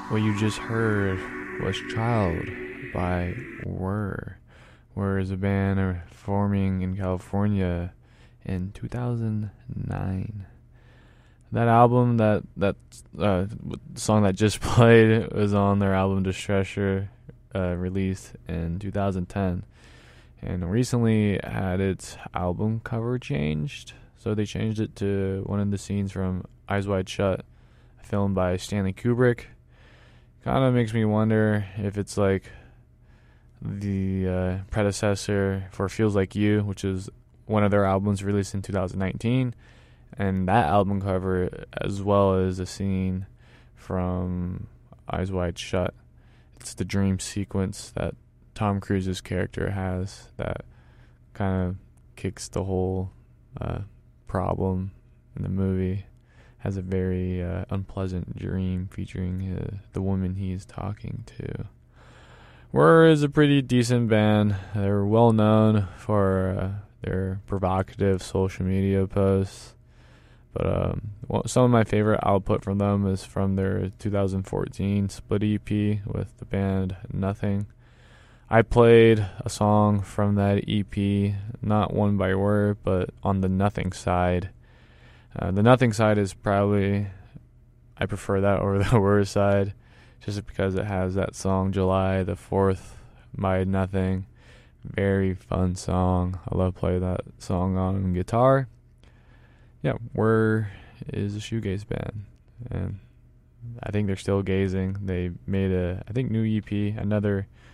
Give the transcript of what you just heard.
What you just heard was Child by Whir. Whir is a band forming in California in 2009. That album, that song that just played, was on their album Distressor, released in 2010, and recently had its album cover changed. So they changed it to one of the scenes from Eyes Wide Shut, a film by Stanley Kubrick. Kind of makes me wonder if it's like the predecessor for Feels Like You, which is one of their albums released in 2019, and that album cover, as well as a scene from Eyes Wide Shut. It's the dream sequence that Tom Cruise's character has that kind of kicks the whole problem in the movie. Has a very unpleasant dream featuring the woman he's talking to. Whir is a pretty decent band. They're well known for their provocative social media posts. But some of my favorite output from them is from their 2014 split EP with the band Nothing. I played a song from that EP, not one by Whir, but on the Nothing side. The Nothing side is probably, I prefer that over the Whir side, just because it has that song July the 4th by Nothing. Very fun song. I love playing that song on guitar. Yeah, Whir is a shoegaze band, and I think they're still gazing. They made a, I think, new EP, another